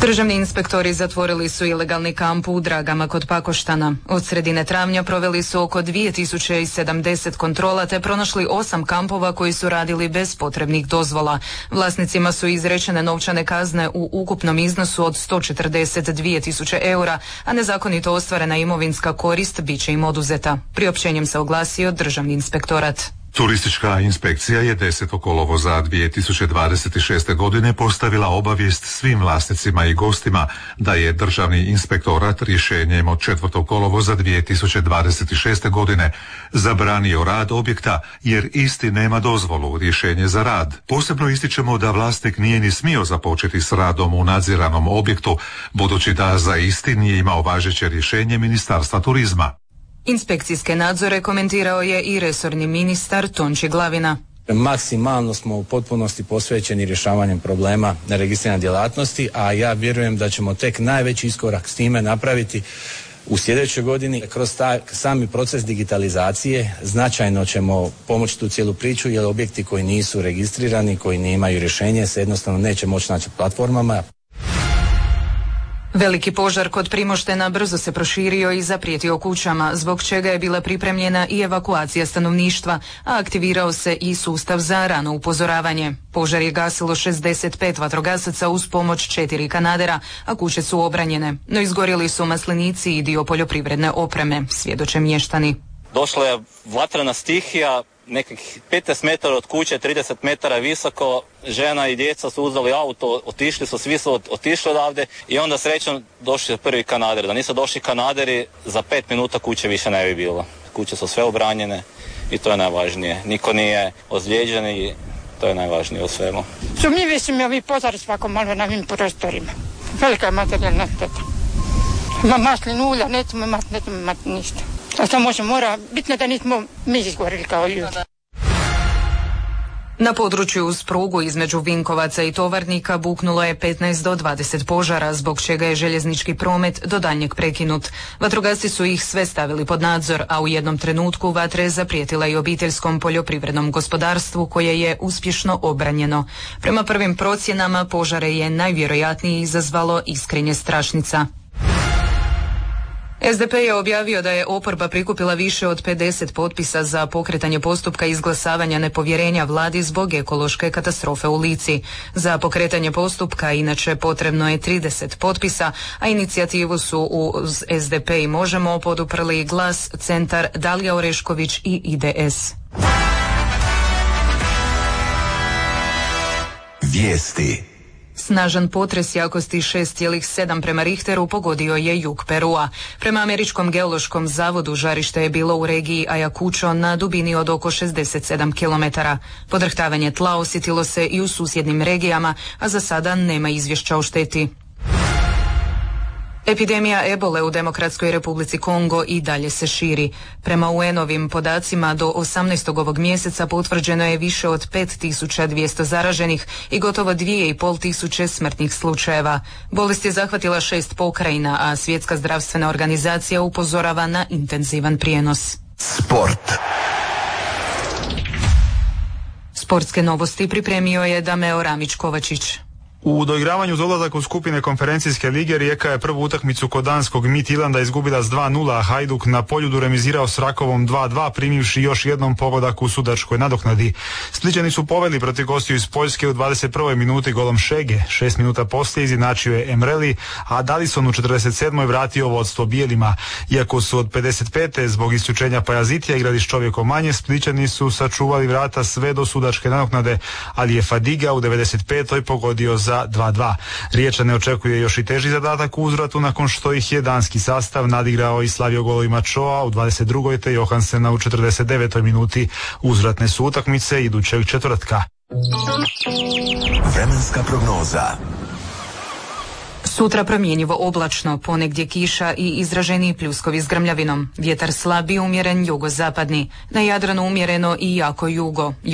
Državni inspektori zatvorili su ilegalni kamp u Dragama kod Pakoštana. Od sredine travnja proveli su oko 2070 kontrola te pronašli 8 kampova koji su radili bez potrebnih dozvola. Vlasnicima su izrečene novčane kazne u ukupnom iznosu od 142.000 eura, a nezakonito ostvarena imovinska korist bit će im oduzeta. Priopćenjem se oglasio Državni inspektorat. Turistička inspekcija je 10. kolovoza 2026. godine postavila obavijest svim vlasnicima i gostima da je Državni inspektorat rješenjem od 4. kolovoza 2026. godine zabranio rad objekta jer isti nema dozvolu, rješenje za rad. Posebno ističemo da vlasnik nije ni smio započeti s radom u nadziranom objektu, budući da za isti nije imao važeće rješenje Ministarstva turizma. Inspekcijske nadzore komentirao je i resorni ministar Tonči Glavina. Maksimalno smo u potpunosti posvećeni rješavanjem problema neregistrirane djelatnosti, a ja vjerujem da ćemo tek najveći iskorak s time napraviti u sljedećoj godini. Kroz sami proces digitalizacije značajno ćemo pomoći tu cijelu priču, jer objekti koji nisu registrirani, koji nemaju rješenje, se jednostavno neće moći naći platformama. Veliki požar kod Primoštena brzo se proširio i zaprijetio kućama, zbog čega je bila pripremljena i evakuacija stanovništva, a aktivirao se i sustav za rano upozoravanje. Požar je gasilo 65 vatrogasaca uz pomoć 4 kanadera, a kuće su obranjene. No izgorjeli su maslinici i dio poljoprivredne opreme, svjedoče mještani. Došla je vatrena stihija, nekih 15 metara od kuće, 30 metara visoko, žena i djeca su uzeli auto, otišli su, svi su otišli odavde i onda srećom došli prvi kanader. Da nisu došli kanaderi, za 5 minuta kuće više ne bi bilo. Kuće su sve obranjene i to je najvažnije. Niko nije ozlijeđen i to je najvažnije u svemu. Sumnjivi su mi ovi požari svako malo na ovim prostorima. Velika je materijalna šteta. Ima maslin ulja, nećemo imati ništa. A to mora, bitno da nismo mi izgorili kao ljudi. Na području uz prugu između Vinkovaca i Tovarnika buknulo je 15 do 20 požara, zbog čega je željeznički promet do daljnjeg prekinut. Vatrogasci su ih sve stavili pod nadzor, a u jednom trenutku vatra je zaprijetila i obiteljskom poljoprivrednom gospodarstvu koje je uspješno obranjeno. Prema prvim procjenama požare je najvjerojatnije izazvalo iskrenje strašnica. SDP je objavio da je oporba prikupila više od 50 potpisa za pokretanje postupka izglasavanja nepovjerenja vladi zbog ekološke katastrofe u Lici. Za pokretanje postupka inače potrebno je 30 potpisa, a inicijativu su uz SDP i Možemo poduprli Glas, Centar, Dalija Orešković i IDS. Vijesti. Snažan potres jakosti 6,7 prema Richteru pogodio je jug Perua. Prema Američkom geološkom zavodu žarište je bilo u regiji Ayacucho na dubini od oko 67 km. Podrhtavanje tla osjetilo se i u susjednim regijama, a za sada nema izvješća o šteti. Epidemija ebole u Demokratskoj Republici Kongo i dalje se širi. Prema UN-ovim podacima do 18. ovog mjeseca potvrđeno je više od 5200 zaraženih i gotovo 2500 smrtnih slučajeva. Bolest je zahvatila 6 pokrajina, a Svjetska zdravstvena organizacija upozorava na intenzivan prijenos. Sport. Sportske novosti pripremio je Dameo Ramić-Kovačić. U doigravanju za ulazak u skupine konferencijske lige Rijeka je prvu utakmicu kod danskog Midtjylanda izgubila s 2:0, a Hajduk na Poljudu remizirao s Rakovom 2:2, primivši još jednom pogodak u sudačkoj nadoknadi. Splićani su poveli protiv gostiju iz Poljske u 21. minuti golom Šege. 6 minuta poslije izjednačio je Emreli, a Dalison u 47. vratio vodstvo bijelima. Iako su od 55. zbog isključenja Pajazitija igrali s čovjekom manje, Splićani su sačuvali vrata sve do sudačke nadoknade, ali je Fadiga u 95. pogodio za 2:2. Riječane očekuje još i teži zadatak u uzvratu nakon što ih je danski sastav nadigrao i slavio golovima Choa u 22. te Johansena u 49. minuti. Uzvratne su utakmice idućeg četvrtka. Vremenska prognoza. Sutra promjenjivo oblačno, ponegdje kiša i izraženiji pljuskovi s grmljavinom. Vjetar slab i umjeren jugozapadni. Na Jadranu umjereno i jako jugo.